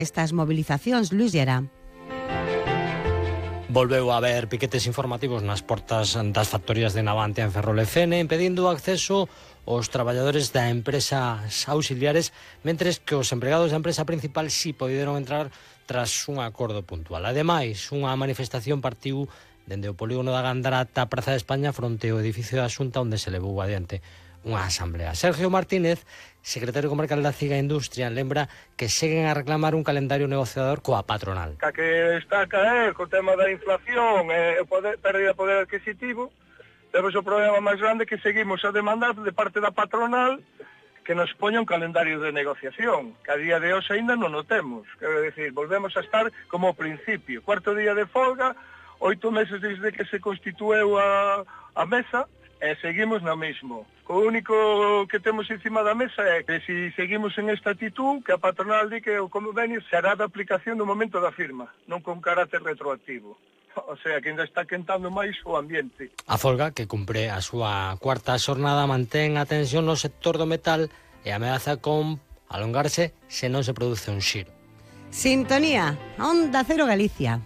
estas movilizacións, Luis Llera. Volveu a haber piquetes informativos nas portas das factorías de Navantia en Ferrol-Efene, impedindo o acceso aos traballadores da empresas auxiliares, mentres que os empregados da empresa principal si poderon entrar tras un acordo puntual. Ademais, unha manifestación partiu dende o polígono da Gándara ata a Praza de España fronte ao edificio da Xunta, onde se levou adiante unha asamblea. Sergio Martínez, secretario comarcal da Ciga Industria, lembra que seguen a reclamar un calendario negociador coa patronal. Que está a caer co tema da inflación e pérdida de poder adquisitivo, temos o problema máis grande que seguimos a demandar de parte da patronal que nos poña un calendario de negociación, que a día de hoxe ainda non o temos. Quero dicir, volvemos a estar como ao principio, cuarto día de folga, 8 meses desde que se constitueu a mesa, e seguimos no mismo. O único que temos encima da mesa é que se seguimos en esta actitud, que a patronal di que o convenio será de aplicación no momento da firma, non con carácter retroactivo. O sea, que ainda está quentando máis o ambiente. A folga, que cumpre a súa cuarta xornada, mantén a tensión no sector do metal e ameaza con alongarse se non se produce un xiro. Sintonía, Onda Cero Galicia.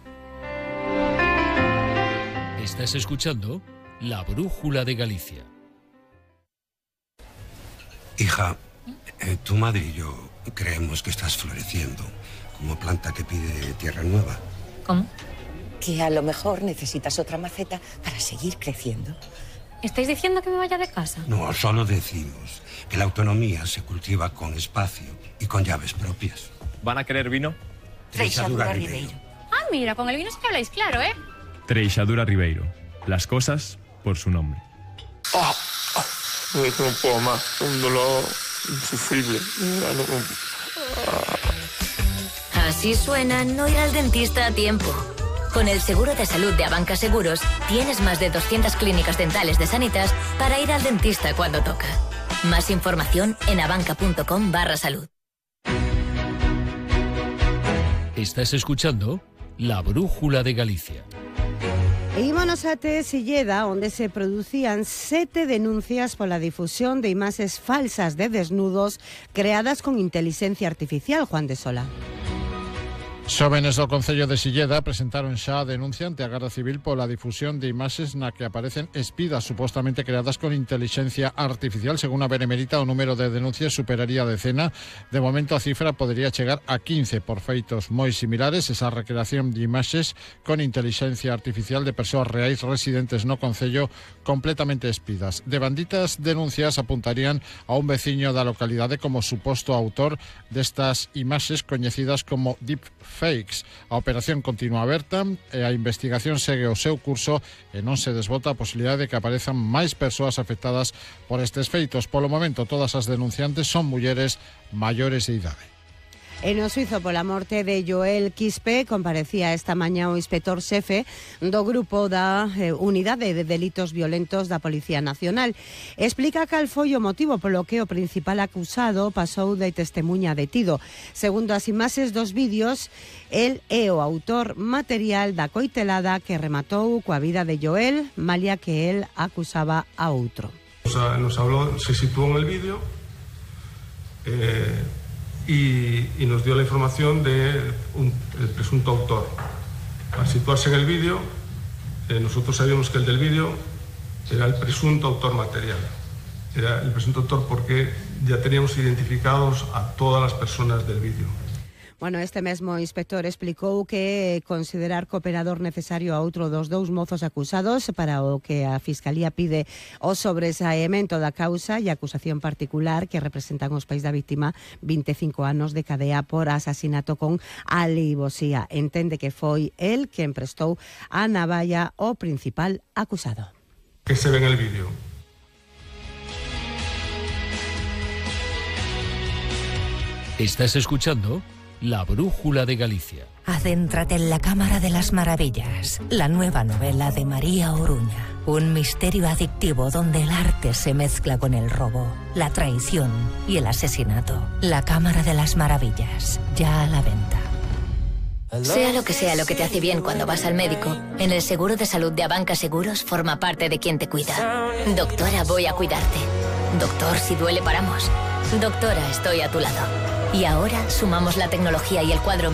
Estás escuchando La Brújula de Galicia. Hija, tu madre y yo creemos que estás floreciendo como planta que pide tierra nueva. ¿Cómo? Que a lo mejor necesitas otra maceta para seguir creciendo. ¿Estáis diciendo que me vaya de casa? No, solo decimos que la autonomía se cultiva con espacio y con llaves propias. ¿Van a querer vino? Treixadura Ribeiro. Ah, mira, con el vino sí que habláis claro, ¿eh? Treixadura Ribeiro. Las cosas por su nombre. No puedo más, un dolor insufrible. Así suena no ir al dentista a tiempo. Con el seguro de salud de Abanca Seguros, tienes más de 200 clínicas dentales de Sanitas para ir al dentista cuando toca. Más información en abanca.com/salud. Estás escuchando La Brújula de Galicia. E ímonos até Silleda, onde se producían 7 denuncias pola difusión de imaxes falsas de desnudos creadas con inteligencia artificial, Juan de Sola. Xóvenes do Concello de Silleda presentaron xa a denuncia ante a Garda Civil pola difusión de imaxes na que aparecen espidas supostamente creadas con inteligencia artificial. Según a Benemérita, o número de denuncias superaría a decena. De momento a cifra podería chegar a 15 por feitos moi similares. Esa recreación de imaxes con inteligencia artificial de persoas reais residentes no Concello completamente espidas. De banditas denuncias apuntarían a un veciño da localidade como suposto autor destas imaxes coñecidas como deepfakes. A operación continúa aberta e a investigación segue o seu curso e non se desbota a posibilidade de que aparezan máis persoas afectadas por estes feitos. Polo momento, todas as denunciantes son mulleres maiores de idade. E no suizo pola morte de Joel Quispe comparecía esta mañá o inspector xefe do grupo da Unidade de Delitos Violentos da Policía Nacional. Explica cal foi o motivo polo que o principal acusado pasou de testemunha detido. Segundo as imaxes dos vídeos, el é o autor material da coitelada que rematou coa vida de Joel, malia que el acusaba a outro. Nos habló, se situó en el vídeo y nos dio la información del presunto autor. Al situarse en el vídeo, nosotros sabíamos que el del vídeo era el presunto autor material. Era el presunto autor porque ya teníamos identificados a todas las personas del vídeo. Bueno, este mesmo inspector explicou que considerar cooperador necesario a outro dos dous mozos acusados, para o que a Fiscalía pide o sobresaemento da causa e acusación particular que representan os pais da víctima 25 anos de cadea por asasinato con alivosía. Entende que foi el quen prestou a navalla ao principal acusado. Que se ve en el vídeo. Estás escuchando La Brújula de Galicia. Adéntrate en la Cámara de las Maravillas, la nueva novela de María Oruña. Un misterio adictivo donde el arte se mezcla con el robo, la traición y el asesinato. La Cámara de las Maravillas, ya a la venta. Sea lo que te hace bien cuando vas al médico, en el seguro de salud de Abanca Seguros forma parte de quien te cuida. Doctora, voy a cuidarte. Doctor, si duele paramos. Doctora, estoy a tu lado. Y ahora sumamos la tecnología y el cuadro